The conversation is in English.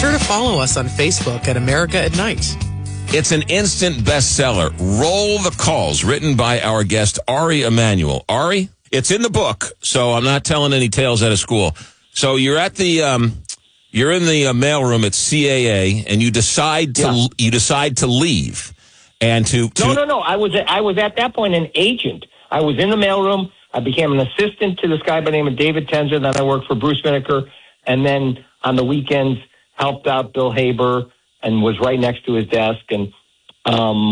sure to follow us on Facebook at America at Night. It's an instant bestseller. Roll the Calls, written by our guest, Ari Emanuel. Ari, it's in the book, so I'm not telling any tales out of school. So you're at the, you're in the mailroom at CAA, and you decide to leave, and to No. I was at that point an agent. I was in the mailroom. I became an assistant to this guy by the name of David Tenzer. Then I worked for Bruce Miniker, and then on the weekends helped out Bill Haber and was right next to his desk. And